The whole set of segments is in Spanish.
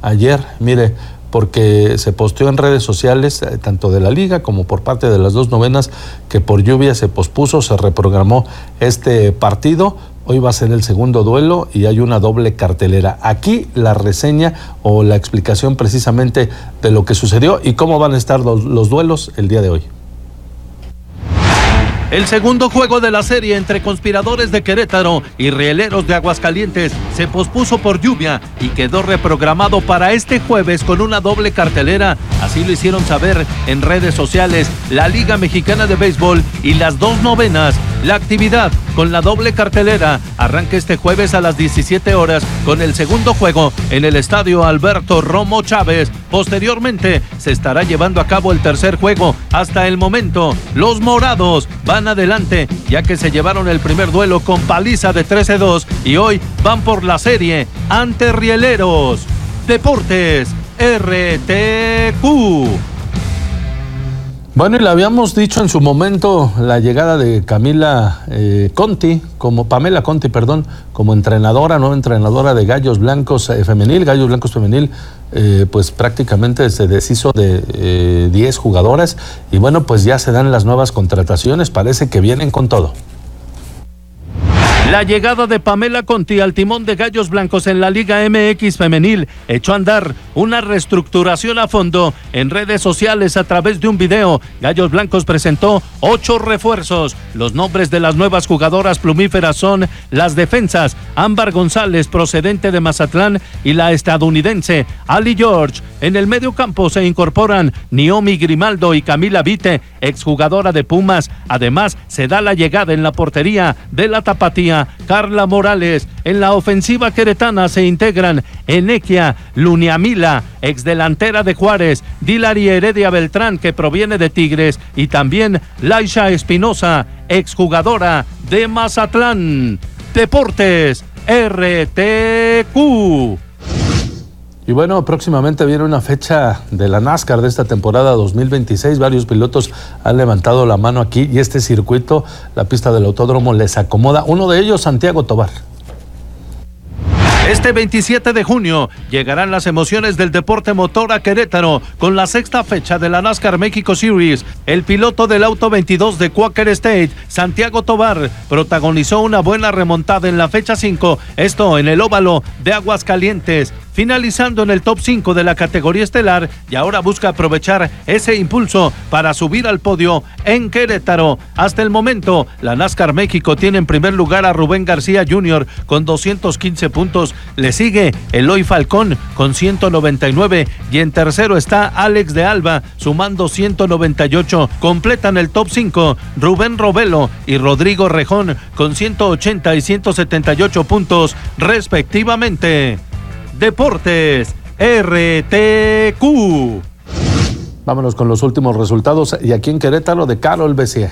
ayer, mire, porque se posteó en redes sociales, tanto de la liga como por parte de las dos novenas, que por lluvia se pospuso, se reprogramó este partido. Hoy va a ser el segundo duelo y hay una doble cartelera. Aquí la reseña o la explicación precisamente de lo que sucedió y cómo van a estar los duelos el día de hoy. El segundo juego de la serie entre Conspiradores de Querétaro y Rieleros de Aguascalientes se pospuso por lluvia y quedó reprogramado para este jueves con una doble cartelera. Así lo hicieron saber en redes sociales la Liga Mexicana de Béisbol y las dos novenas. La actividad con la doble cartelera arranca este jueves a las 17 horas con el segundo juego en el estadio Alberto Romo Chávez. Posteriormente se estará llevando a cabo el tercer juego. Hasta el momento, los morados van adelante, ya que se llevaron el primer duelo con paliza de 13-2 y hoy van por la serie ante Rieleros. Deportes RTQ. Bueno, y le habíamos dicho en su momento la llegada de Pamela Conti, como entrenadora, nueva entrenadora de Gallos Blancos Femenil. Gallos Blancos Femenil, pues prácticamente se deshizo de 10 jugadoras y bueno, pues ya se dan las nuevas contrataciones, parece que vienen con todo. La llegada de Pamela Conti al timón de Gallos Blancos en la Liga MX Femenil echó a andar una reestructuración a fondo. En redes sociales, a través de un video, Gallos Blancos presentó 8 refuerzos. Los nombres de las nuevas jugadoras plumíferas son las defensas Ámbar González, procedente de Mazatlán, y la estadounidense Ali George. En el medio campo se incorporan Naomi Grimaldo y Camila Vite, exjugadora de Pumas. Además, se da la llegada en la portería de la tapatía Carla Morales. En la ofensiva queretana se integran Enequia Luniamila, exdelantera de Juárez, Dilari Heredia Beltrán, que proviene de Tigres, y también Laisha Espinosa, exjugadora de Mazatlán. Deportes RTQ. Y bueno, próximamente viene una fecha de la NASCAR de esta temporada 2026. Varios pilotos han levantado la mano aquí y este circuito, la pista del autódromo, les acomoda. Uno de ellos, Santiago Tovar. Este 27 de junio llegarán las emociones del deporte motor a Querétaro con la sexta fecha de la NASCAR México Series. El piloto del Auto 22 de Quaker State, Santiago Tovar, protagonizó una buena remontada en la fecha 5, esto en el óvalo de Aguascalientes, finalizando en el top 5 de la categoría estelar, y ahora busca aprovechar ese impulso para subir al podio en Querétaro. Hasta el momento, la NASCAR México tiene en primer lugar a Rubén García Jr. con 215 puntos, le sigue Eloy Falcón con 199 y en tercero está Alex de Alba sumando 198. Completan el top 5 Rubén Robelo y Rodrigo Rejón con 180 y 178 puntos respectivamente. Deportes RTQ. Vámonos con los últimos resultados y aquí en Querétaro de Carol Bessier.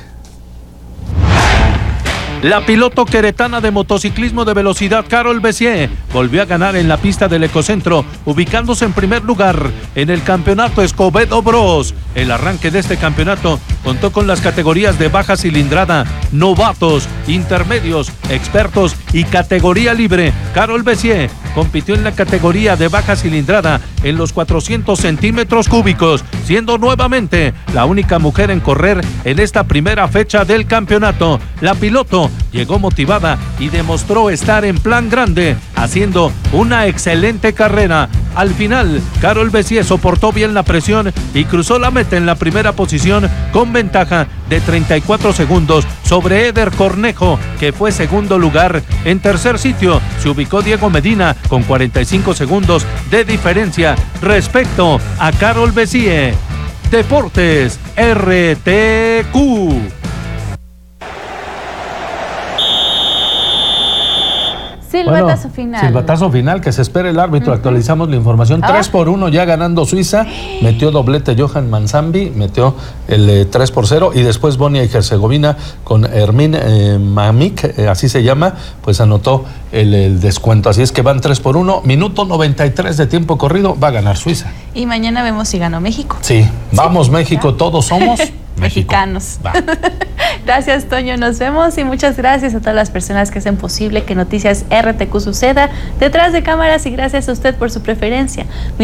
La piloto queretana de motociclismo de velocidad Carol Bessier volvió a ganar en la pista del Ecocentro, ubicándose en primer lugar en el campeonato Escobedo Bros. El arranque de este campeonato contó con las categorías de baja cilindrada, novatos, intermedios, expertos y categoría libre. Carol Bessier compitió en la categoría de baja cilindrada en los 400 centímetros cúbicos, siendo nuevamente la única mujer en correr en esta primera fecha del campeonato. La piloto llegó motivada y demostró estar en plan grande, haciendo una excelente carrera. Al final, Carol Bessier soportó bien la presión y cruzó la meta en la primera posición con ventaja de 34 segundos sobre Eder Cornejo, que fue segundo lugar. En tercer sitio se ubicó Diego Medina con 45 segundos de diferencia respecto a Carol Bessier. Deportes RTQ. Silbatazo final. Silbatazo final, que se espere el árbitro. Actualizamos la información. 3-1 ya ganando Suiza. Metió doblete Johan Manzambi, metió el 3-0. Y después Bosnia y Herzegovina con Hermín Mamik, así se llama, pues anotó el descuento. Así es que van 3-1. Minuto 93 de tiempo corrido. Va a ganar Suiza. Y mañana vemos si ganó México. Sí, vamos México, todos somos mexicanos. Gracias, Toño, nos vemos y muchas gracias a todas las personas que hacen posible que Noticias RTQ suceda detrás de cámaras y gracias a usted por su preferencia.